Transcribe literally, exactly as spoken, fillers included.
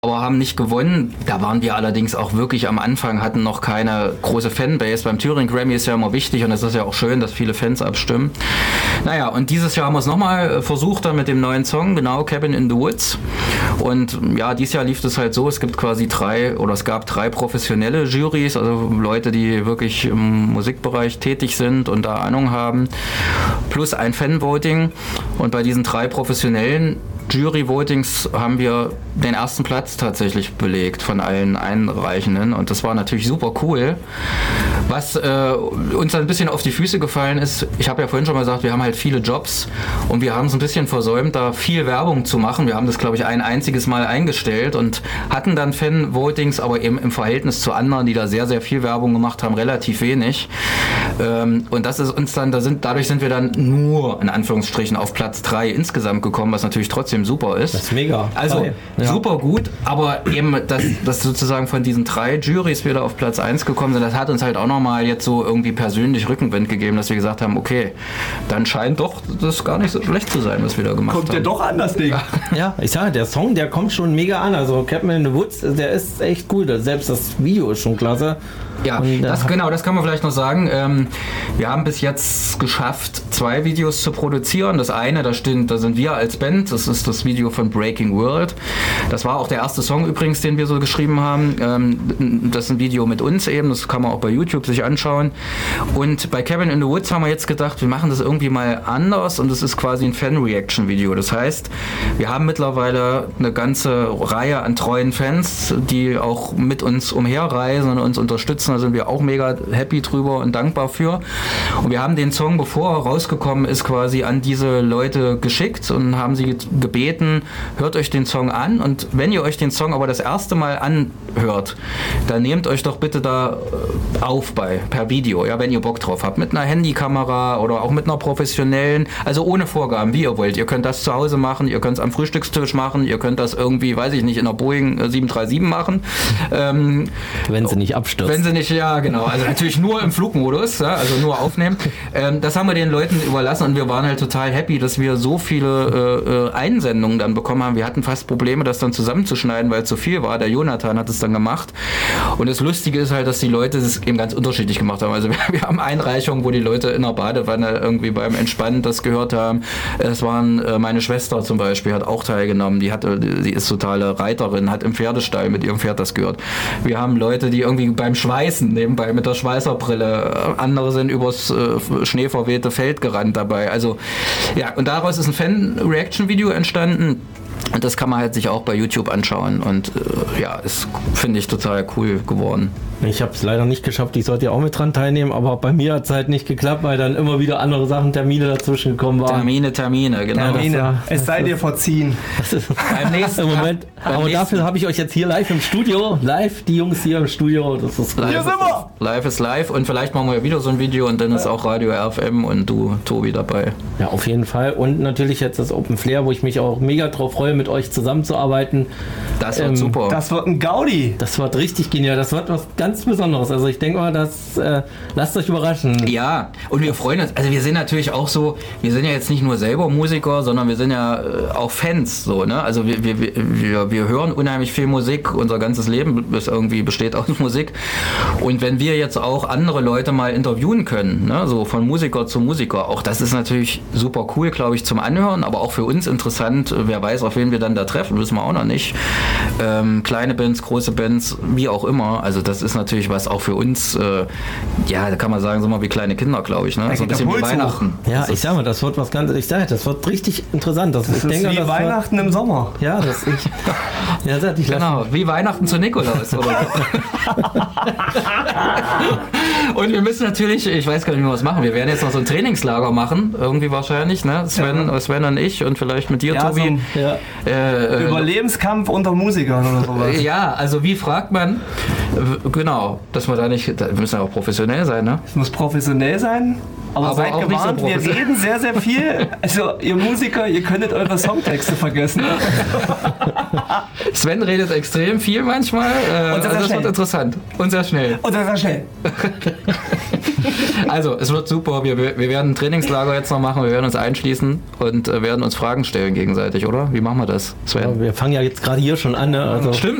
aber haben nicht gewonnen. Da waren wir allerdings auch wirklich am Anfang, hatten noch keine große Fanbase. Beim Thüringen Grammy ist ja immer wichtig und es ist ja auch schön, dass viele Fans abstimmen. Naja, und dieses Jahr haben wir es nochmal versucht, dann mit dem neuen Song, genau, Cabin in the Woods. Und ja, dieses Jahr lief es halt so, es gibt quasi drei, oder es gab drei professionelle Jurys, also Leute, die wirklich im Musikbereich tätig sind und da Ahnung haben, plus ein Fanvoting. Und bei diesen drei professionellen Jury-Votings haben wir den ersten Platz tatsächlich belegt von allen Einreichenden und das war natürlich super cool. Was äh, uns ein bisschen auf die Füße gefallen ist, ich habe ja vorhin schon mal gesagt, wir haben halt viele Jobs und wir haben es ein bisschen versäumt, da viel Werbung zu machen. Wir haben das, glaube ich, ein einziges Mal eingestellt und hatten dann Fan-Votings, aber eben im Verhältnis zu anderen, die da sehr, sehr viel Werbung gemacht haben, relativ wenig. Ähm, und das ist uns dann, da sind, dadurch sind wir dann nur in Anführungsstrichen auf Platz drei insgesamt gekommen, was natürlich trotzdem super ist. Das ist mega. Also ja. super gut, aber eben, dass, dass sozusagen von diesen drei Jurys wieder auf Platz eins gekommen sind, das hat uns halt auch nochmal jetzt so irgendwie persönlich Rückenwind gegeben, dass wir gesagt haben, okay, dann scheint doch das gar nicht so schlecht zu sein, was wir da gemacht kommt haben. Kommt ja doch an, das Ding. Ja, ich sage, der Song, der kommt schon mega an. Also Cabin in the Woods, der ist echt gut. Selbst das Video ist schon klasse. Ja, und, das, äh, genau, das kann man vielleicht noch sagen. Ähm, wir haben bis jetzt geschafft, zwei Videos zu produzieren. Das eine, da, stehen, da sind wir als Band, das ist das Video von Breaking World. Das war auch der erste Song übrigens, den wir so geschrieben haben. Ähm, das ist ein Video mit uns eben, das kann man auch bei YouTube sich anschauen. Und bei Cabin in the Woods haben wir jetzt gedacht, wir machen das irgendwie mal anders und das ist quasi ein Fan-Reaction-Video. Das heißt, wir haben mittlerweile eine ganze Reihe an treuen Fans, die auch mit uns umherreisen und uns unterstützen. Da sind wir auch mega happy drüber und dankbar für. Und wir haben den Song, bevor er rausgekommen ist, quasi an diese Leute geschickt und haben sie gebeten, hört euch den Song an und wenn ihr euch den Song aber das erste Mal anhört, dann nehmt euch doch bitte da auf bei, per Video, ja, wenn ihr Bock drauf habt, mit einer Handykamera oder auch mit einer professionellen, also ohne Vorgaben, wie ihr wollt. Ihr könnt das zu Hause machen, ihr könnt es am Frühstückstisch machen, ihr könnt das irgendwie, weiß ich nicht, in einer Boeing sieben drei sieben machen. Ähm, wenn sie nicht abstürzt. Wenn sie nicht, ja genau, also natürlich nur im Flugmodus, ja, also nur aufnehmen. Ähm, das haben wir den Leuten überlassen und wir waren halt total happy, dass wir so viele äh, Einsendungen dann bekommen haben. Wir hatten fast Probleme, das dann zusammenzuschneiden, weil es zu viel war. Der Jonathan hat es dann gemacht. Und das Lustige ist halt, dass die Leute es eben ganz unterschiedlich gemacht haben. Also wir, wir haben Einreichungen, wo die Leute in der Badewanne irgendwie beim Entspannen das gehört haben. Es waren äh, meine Schwester zum Beispiel, hat auch teilgenommen. Die hatte, die ist totale Reiterin, hat im Pferdestall mit ihrem Pferd das gehört. Wir haben Leute, die irgendwie beim Schweißen nebenbei mit der Schweißerbrille, andere sind übers äh, schneeverwehte Feld gerannt dabei. Also ja, und daraus ist ein Fan-Reaction-Video entstanden. Und das kann man halt sich auch bei YouTube anschauen und äh, ja, ist, finde ich, total cool geworden. Ich habe es leider nicht geschafft, ich sollte ja auch mit dran teilnehmen, aber bei mir hat es halt nicht geklappt, weil dann immer wieder andere Sachen, Termine dazwischen gekommen waren. Termine, Termine, genau. Termine. Das, es sei dir verziehen. Das ist beim nächsten Moment. Beim aber nächsten. Dafür habe ich euch jetzt hier live im Studio, live, die Jungs hier im Studio, das ist Live Hier sind wir! Live ist live und vielleicht machen wir ja wieder so ein Video und dann ist auch Radio R F M und du, Tobi, dabei. Ja, auf jeden Fall. Und natürlich jetzt das Open Flair, wo ich mich auch mega drauf freue, mit euch zusammenzuarbeiten. Das wird Ähm, super. Das wird ein Gaudi. Das wird richtig genial. Das wird was ganz Besonderes. Also ich denke mal, das äh, lasst euch überraschen. Ja, und wir freuen uns, also wir sind natürlich auch so, wir sind ja jetzt nicht nur selber Musiker, sondern wir sind ja äh, auch Fans, so, ne? Also wir, wir, wir, wir hören unheimlich viel Musik, unser ganzes Leben ist irgendwie besteht aus Musik. Und wenn wir jetzt auch andere Leute mal interviewen können, ne? So von Musiker zu Musiker, auch das ist natürlich super cool, glaube ich, zum Anhören, aber auch für uns interessant, wer weiß, auf wen wir dann da treffen, wissen wir auch noch nicht. Ähm, kleine Bands, große Bands, wie auch immer, also das ist natürlich was auch für uns, äh, ja, da kann man sagen, so mal wie kleine Kinder, glaube ich, ne? Da So ein geht der bisschen wie Puls hoch. Weihnachten. Ja, Das ich ist- sag mal, das wird was ganz, ich sag, das wird richtig interessant. Das, Das ich ist denke, wie das Weihnachten im Sommer. Wird, ja, das ich, ja, sag, ich lass- Genau, wie Weihnachten zu Nikolaus oder so. Und wir müssen natürlich, ich weiß gar nicht, wie wir was machen. Wir werden jetzt noch so ein Trainingslager machen, irgendwie wahrscheinlich, ne? Sven, Ja. Sven und ich und vielleicht mit dir, Ja, so Tobi. ein Ja. Äh, äh, Überlebenskampf unter Musikern oder sowas. ja, also wie fragt man, äh, genau, dass wir da nicht, da müssen ja auch professionell sein, ne? Es muss professionell sein, aber, Aber seid auch nicht so gewarnt, wir professionell. reden sehr, sehr viel. Also ihr Musiker, ihr könntet eure Songtexte vergessen. Sven redet extrem viel manchmal, äh, Und sehr, also sehr das wird schnell. interessant und sehr schnell. Und das war schnell. Also, es wird super. Wir, wir werden ein Trainingslager jetzt noch machen. Wir werden uns einschließen und äh, werden uns Fragen stellen gegenseitig, oder? Wie machen wir das, Sven? Ja, wir fangen ja jetzt gerade hier schon an. Ne? Also Stimmt,